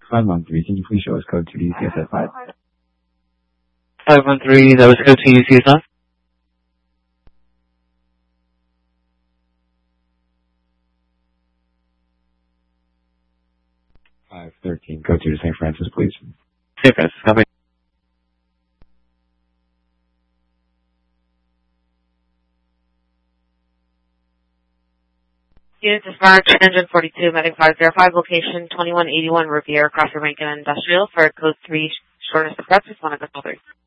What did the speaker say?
513, can you please show us code 2 UCSF 5? 513, that was code 2 UCSF. 513, code 2 to St. Francis, please. St. Francis, copy. Unit dispatch, engine 42, medic 505, location 2181 Riviera, Crawford, Rankin Industrial, for code 3, shortness of breath, responded to call 3.